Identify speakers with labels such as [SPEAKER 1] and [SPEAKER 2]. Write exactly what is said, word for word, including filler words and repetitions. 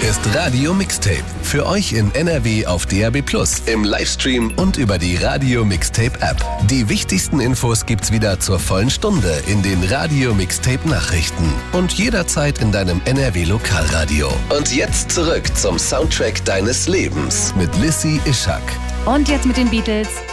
[SPEAKER 1] ist Radio Mixtape. Für euch in N R W auf D A B plus, im Livestream und über die Radio Mixtape App. Die wichtigsten Infos gibt's wieder zur vollen Stunde in den Radio Mixtape Nachrichten und jederzeit in deinem N R W Lokalradio. Und jetzt zurück zum Soundtrack deines Lebens mit Lissy Ishak.
[SPEAKER 2] Und jetzt mit den Beatles.